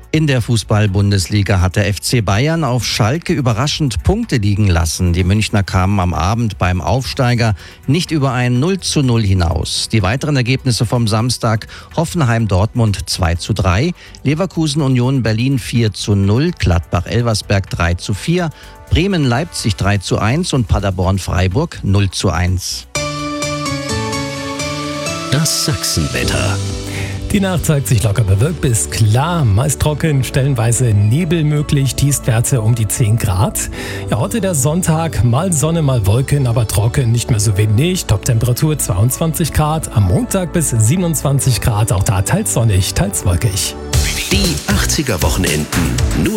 In der Fußball-Bundesliga hat der FC Bayern auf Schalke überraschend Punkte liegen lassen. Die Münchner kamen am Abend beim Aufsteiger nicht über ein 0:0 hinaus. Die weiteren Ergebnisse vom Samstag: Hoffenheim-Dortmund 2:3, Leverkusen-Union Berlin 4:0, Gladbach-Elversberg 3:4, Bremen-Leipzig 3:1 und Paderborn-Freiburg 0:1. Das Sachsenwetter. Die Nacht zeigt sich locker bewölkt bis klar, meist trocken, stellenweise Nebel möglich, Tiefstwerte um die 10 Grad. Ja, heute der Sonntag, mal Sonne, mal Wolken, aber trocken, nicht mehr so windig, Toptemperatur 22 Grad, am Montag bis 27 Grad, auch da teils sonnig, teils wolkig. Die 80er Wochenenden nur